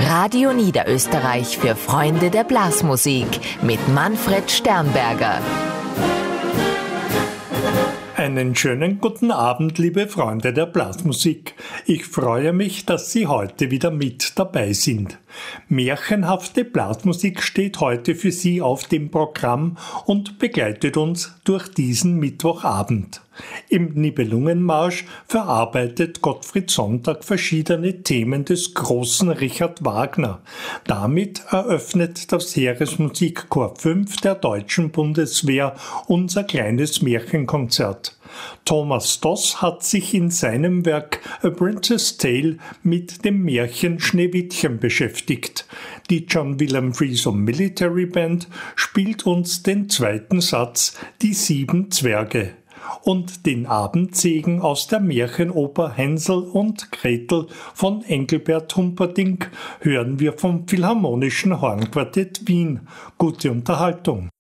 Radio Niederösterreich für Freunde der Blasmusik mit Manfred Sternberger. Einen schönen guten Abend, liebe Freunde der Blasmusik. Ich freue mich, dass Sie heute wieder mit dabei sind. Märchenhafte Blasmusik steht heute für Sie auf dem Programm und begleitet uns durch diesen Mittwochabend. Im Nibelungenmarsch verarbeitet Gottfried Sonntag verschiedene Themen des großen Richard Wagner. Damit eröffnet das Heeresmusikchor 5 der Deutschen Bundeswehr unser kleines Märchenkonzert. Thomas Doss hat sich in seinem Werk A Princess Tale mit dem Märchen Schneewittchen beschäftigt. Die John William Friso Military Band spielt uns den zweiten Satz Die 7 Zwerge. Und den Abendsegen aus der Märchenoper Hänsel und Gretel von Engelbert Humperdinck hören wir vom Philharmonischen Hornquartett Wien. Gute Unterhaltung.